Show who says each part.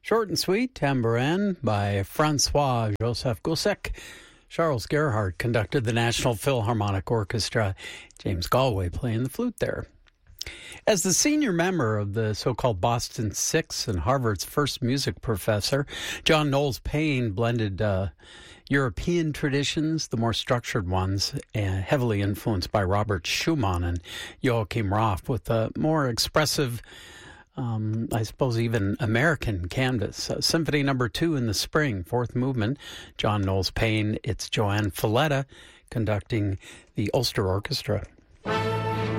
Speaker 1: Short and Sweet, Tambourin by Francois-Joseph Gossec. Charles Gerhardt conducted the National Philharmonic Orchestra. James Galway playing the flute there. As the senior member of the so-called Boston Six and Harvard's first music professor, John Knowles Paine blended European traditions, the more structured ones, heavily influenced by Robert Schumann and Joachim Raff, with a more expressive, I suppose even American canvas. Symphony No. 2 in the spring, fourth movement, John Knowles Paine. It's Joanne Falletta conducting the Ulster Orchestra.